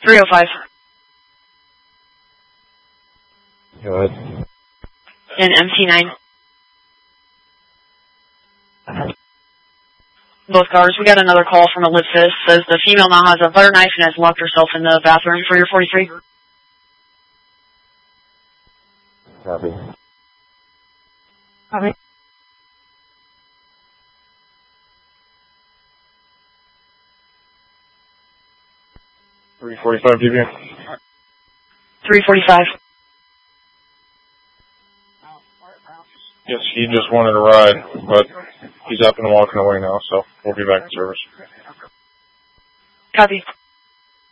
305. Go ahead. In MT9. Both cars. We got another call from Ellipsis. Says the female now has a butter knife and has locked herself in the bathroom for your 43. Copy. Copy. 345 DB. 345. Yes, he just wanted a ride, but he's up and walking away now, so we'll be back in service. Copy.